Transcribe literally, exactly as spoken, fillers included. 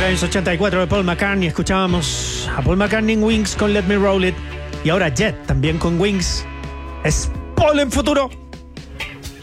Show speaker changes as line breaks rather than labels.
cumpleaños ochenta y cuatro de Paul McCartney. Escuchábamos a Paul McCartney en Wings con Let Me Roll It. Y ahora Jet también con Wings. Es Paul en futuro.